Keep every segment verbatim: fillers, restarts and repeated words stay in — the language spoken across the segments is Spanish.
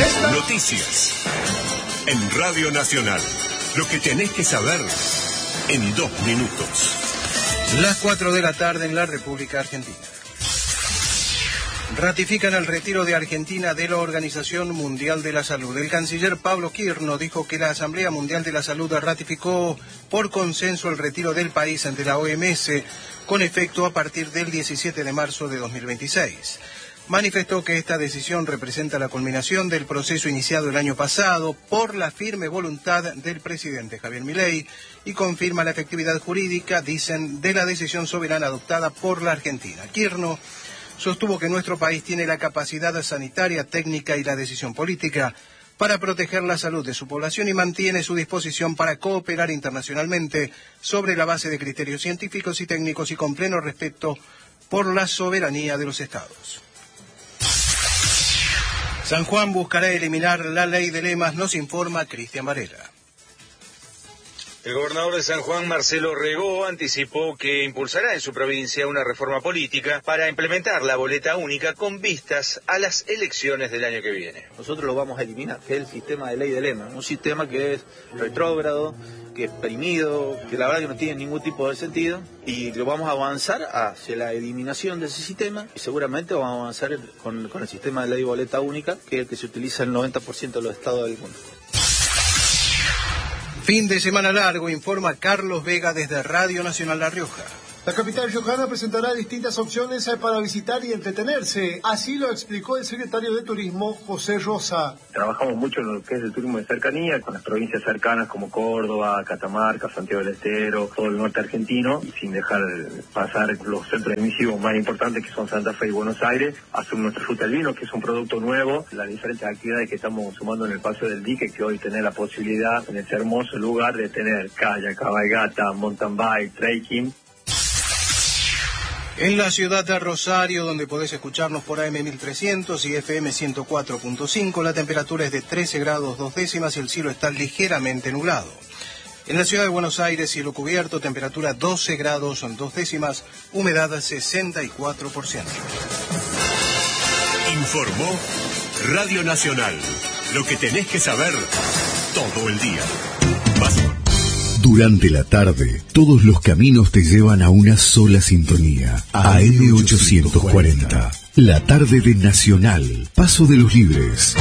Noticias en Radio Nacional. Lo que tenés que saber en dos minutos. Las cuatro de la tarde en la República Argentina. Ratifican el retiro de Argentina de la Organización Mundial de la Salud. El canciller Pablo Quirno dijo que la Asamblea Mundial de la Salud ratificó por consenso el retiro del país ante la O M S con efecto a partir del diecisiete de marzo de dos mil veintiséis. Manifestó que esta decisión representa la culminación del proceso iniciado el año pasado por la firme voluntad del presidente Javier Milei y confirma la efectividad jurídica, dicen, de la decisión soberana adoptada por la Argentina. Quirno sostuvo que nuestro país tiene la capacidad sanitaria, técnica y la decisión política para proteger la salud de su población y mantiene su disposición para cooperar internacionalmente sobre la base de criterios científicos y técnicos y con pleno respeto por la soberanía de los estados. San Juan buscará eliminar la ley de lemas, nos informa Cristian Varela. El gobernador de San Juan, Marcelo Regó, anticipó que impulsará en su provincia una reforma política para implementar la boleta única con vistas a las elecciones del año que viene. Nosotros lo vamos a eliminar, que es el sistema de ley de lema, un sistema que es retrógrado, que es exprimido, que la verdad que no tiene ningún tipo de sentido, y lo vamos a avanzar hacia la eliminación de ese sistema, y seguramente vamos a avanzar con, con el sistema de ley de boleta única, que es el que se utiliza en el noventa por ciento de los estados del mundo. Fin de semana largo, informa Carlos Vega desde Radio Nacional La Rioja. La capital riojana presentará distintas opciones para visitar y entretenerse. Así lo explicó el secretario de Turismo, José Rosa. Trabajamos mucho en lo que es el turismo de cercanía, con las provincias cercanas como Córdoba, Catamarca, Santiago del Estero, todo el norte argentino, y sin dejar pasar los centros emisivos más importantes que son Santa Fe y Buenos Aires. Hacemos nuestra ruta del vino, que es un producto nuevo, las diferentes actividades que estamos sumando en el Paso del Dique, que hoy tener la posibilidad en este hermoso lugar de tener kayak, cabalgata, mountain bike, trekking. En la ciudad de Rosario, donde podés escucharnos por A M mil trescientos y F M ciento cuatro punto cinco, la temperatura es de trece grados dos décimas y el cielo está ligeramente nublado. En la ciudad de Buenos Aires, cielo cubierto, temperatura doce grados dos décimas, humedad sesenta y cuatro por ciento. Informó Radio Nacional. Lo que tenés que saber todo el día. Básico. Durante la tarde, todos los caminos te llevan a una sola sintonía. A M ochocientos cuarenta. La tarde de Nacional. Paso de los Libres.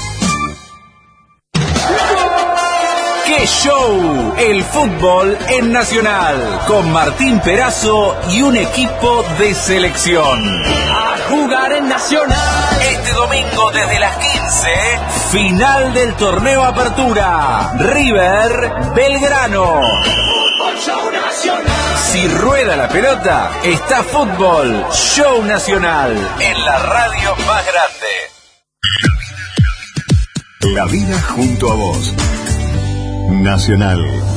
¡Qué show! El fútbol en Nacional. Con Martín Perazo y un equipo de selección. A jugar en Nacional. Este domingo desde las quince, final del torneo Apertura. River Belgrano. Fútbol Show Nacional. Si rueda la pelota, está Fútbol Show Nacional en la radio más grande. La vida junto a vos. Nacional.